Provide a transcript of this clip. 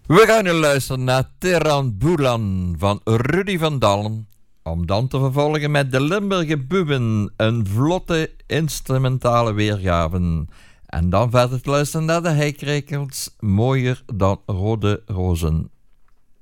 We gaan nu luisteren naar Teran Bulan van Rudy van Dalen. Om dan te vervolgen met de Limburger Buben, een vlotte instrumentale weergave. En dan verder te luisteren naar de Heikrekels, mooier dan rode rozen.